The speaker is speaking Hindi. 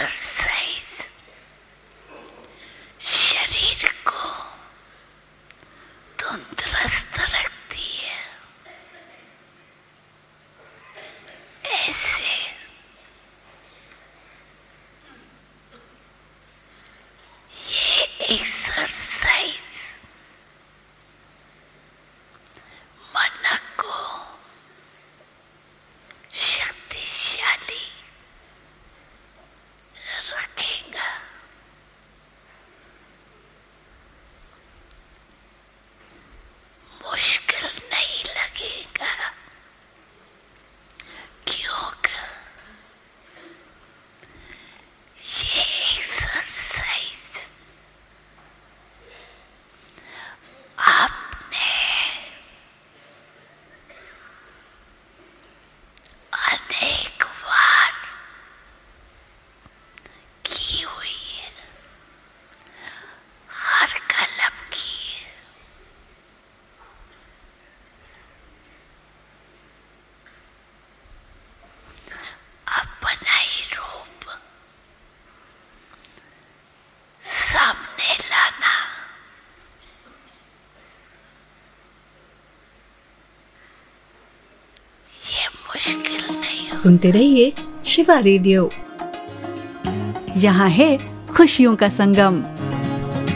एक्सरसाइज शरीर को तंदुरुस्त रखती है। ऐसे ये एक्सरसाइज मन को शक्तिशाली रखेगा। मुश्किल नहीं लगेगा, क्योंकि ये एक्सरसाइज आपने अनेक बार की हुई है, हर कलम की है। अपना ही रूप सामने लाना ये मुश्किल नहीं हो। सुनते रहिए शिवा रेडियो। यहाँ है खुशियों का संगम।